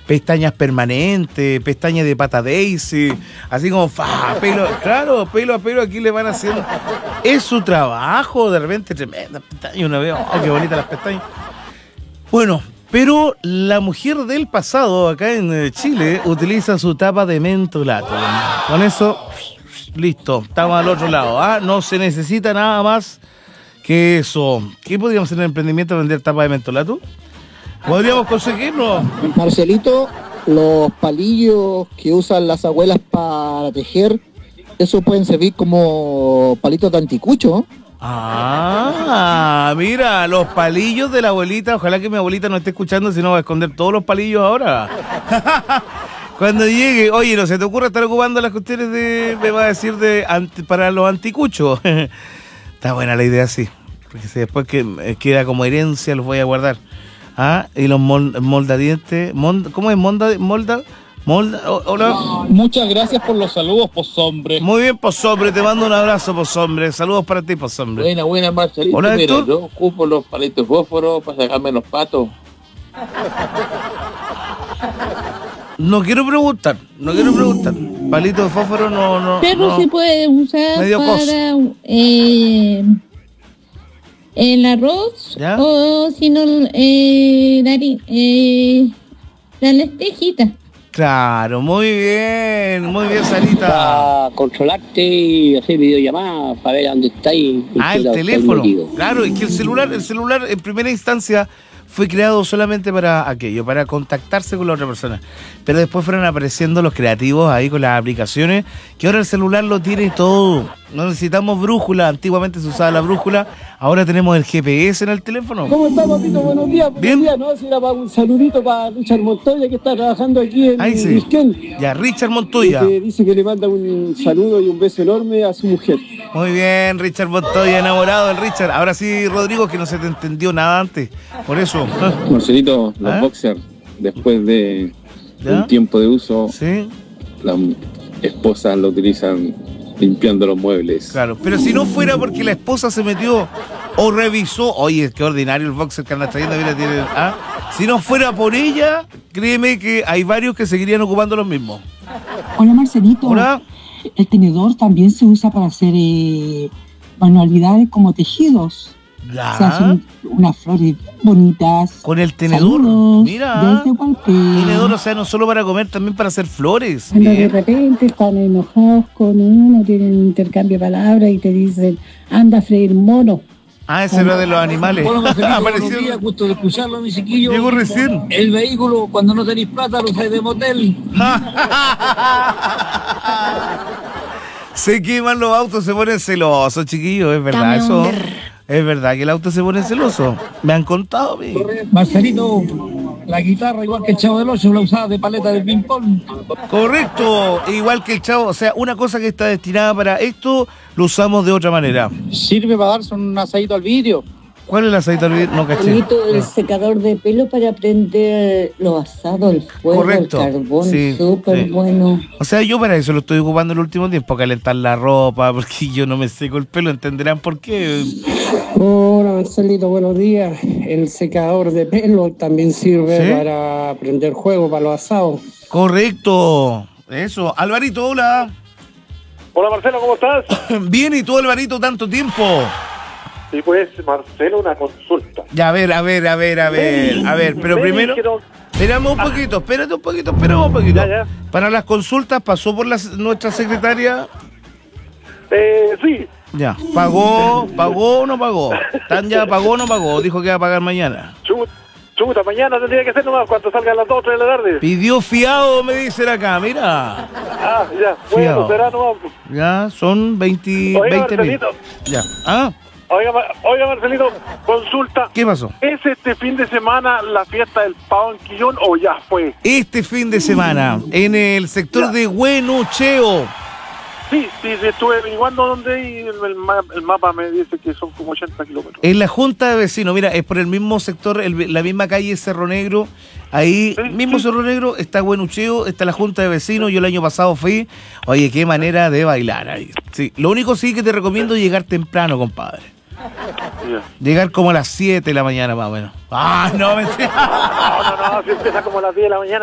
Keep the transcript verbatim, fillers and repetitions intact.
pestañas permanentes, pestañas de pata Daisy, así como, fa, pelo, claro, pelo a pelo aquí le van haciendo. Es su trabajo, de repente, tremendas pestañas, uno ve, oh, qué bonitas las pestañas. Bueno, pero la mujer del pasado, acá en Chile, utiliza su tapa de mentolato. Con eso, listo, estamos al otro lado, ¿ah? No se necesita nada más que eso. ¿Qué podríamos hacer en el emprendimiento? ¿Vender tapa de mentolato? ¿Podríamos conseguirlo? Marcelito, los palillos que usan las abuelas para tejer, eso pueden servir como palitos de anticucho. Ah, mira, los palillos de la abuelita. Ojalá que mi abuelita no esté escuchando, si no va a esconder todos los palillos ahora. Cuando llegue, oye, no se te ocurra estar ocupando las cuestiones de, me va a decir, de anti, para los anticuchos. Está buena la idea, sí. Porque si después que queda como herencia, los voy a guardar. Ah, y los mol, moldadientes, mol, ¿cómo es? Molda, molda, molda, hola. Muchas gracias por los saludos, pozombre. Muy bien, pozombre, te mando un abrazo, pozombre. Saludos para ti, pozombre. Buena, buena, Marcelito. Hola, mira, Héctor. yo ocupo los palitos de fósforo para sacarme los patos. No quiero preguntar, no quiero preguntar. Palito de fósforo no, no. Pero no. se puede usar Medio para cosa. eh, el arroz, ¿ya? o si no, eh, la, hari- eh, la lentejita. Claro, muy bien, muy bien, Sarita. Para controlarte y hacer videollamadas para ver dónde estáis. Ah, el teléfono. Claro, es que el celular, el celular en primera instancia fue creado solamente para aquello, para contactarse con la otra persona. Pero después fueron apareciendo los creativos ahí con las aplicaciones, que ahora el celular lo tiene todo. No necesitamos brújula, antiguamente se usaba la brújula, ahora tenemos el G P S en el teléfono. ¿Cómo está, papito? Buenos días. Buenos Bien. días, ¿no? Si era para un saludito para Richard Montoya, que está trabajando aquí en Ahí sí. Misquén. Ya, Richard Montoya. Que dice que le manda un saludo y un beso enorme a su mujer. Muy bien, Richard Montoya, enamorado del Richard. Ahora sí, Rodrigo, que no se te entendió nada antes. Por eso. Marcelito, los ¿Ah? boxers, después de ¿Ya? un tiempo de uso, ¿Sí? las esposas lo utilizan limpiando los muebles. Claro, pero si no fuera porque la esposa se metió o revisó, oye, qué ordinario el boxer que anda trayendo, mira, tiene, ¿ah? Si no fuera por ella, créeme que hay varios que seguirían ocupando los mismos. Hola, Marcelito. Hola. El tenedor también se usa para hacer eh, manualidades como tejidos. Ya. Se hacen unas flores bonitas. Con el tenedor. Saludos Mira. desde Hualpén. Tenedor, o sea, no solo para comer, también para hacer flores. Cuando de Bien. repente están enojados con uno, tienen un intercambio de palabras y te dicen, anda a freír mono. Ah, ese era de los animales. Bueno, Marcelito, buenos Apareció. días, gusto de escucharlo, mi chiquillo. Llegó recién. El vehículo, cuando no tenéis plata, lo usáis de motel. Se queman los autos, se ponen celosos, chiquillos, es verdad Dame eso. un ver. Es verdad que el auto se pone celoso. Me han contado a mí. Marcelito, la guitarra, igual que el Chavo del Ocho, la usaba de paleta de ping-pong. Correcto, igual que el Chavo. O sea, una cosa que está destinada para esto, lo usamos de otra manera. Sirve para darse un asadito al vidrio. ¿Cuál es la aceite de No caché. Bonito el No. secador de pelo para prender los asados, el fuego, Correcto. el carbón, Sí, súper sí. bueno. O sea, yo para eso lo estoy ocupando el último tiempo, calentar la ropa, porque yo no me seco el pelo, entenderán por qué. Hola, Marcelito, buenos días. El secador de pelo también sirve ¿Sí? para prender fuego para los asados. Correcto. Eso. Alvarito, hola. Hola Marcelo, ¿cómo estás? Bien, ¿y tú, Alvarito, tanto tiempo? Sí, pues Marcelo, una consulta. Ya, a ver, a ver, a ver, a ver, a ver, pero Me primero, dijeron- esperamos un poquito, espérate un poquito, esperamos un poquito. Ya, ya. Para las consultas, pasó por la, nuestra secretaria, Eh, sí, ya, pagó, pagó o no pagó, Tan ya pagó o no pagó, dijo que iba a pagar mañana. chuta, chuta, mañana tendría que ser nomás cuando salga a las dos o tres de la tarde. Pidió fiado, me dicen acá, mira, Ah, ya, bueno, Fiado. será nomás. ya, son veinte, Oiga, veinte mil. Marcelito. Ya, ah, Oiga, Ma- oiga, Marcelito, consulta. ¿qué pasó? ¿Es este fin de semana la fiesta del pavo en Quillón o ya fue? Este fin de semana, en el sector Ya. de Huenucheo. Sí, sí, sí, estuve averiguando dónde y el, el ma- el mapa me dice que son como ochenta kilómetros. En la Junta de Vecinos, mira, es por el mismo sector, el- la misma calle Cerro Negro, ahí, Sí, mismo sí. Cerro Negro, está Buenucheo, está la Junta de Vecinos, yo el año pasado fui, oye, qué manera de bailar ahí. Sí, lo único sí que te recomiendo es llegar temprano, compadre. Ya. Llegar como a las siete de la mañana más o menos. Ah, no, mentira. No, no, no, si empieza como a las diez de la mañana.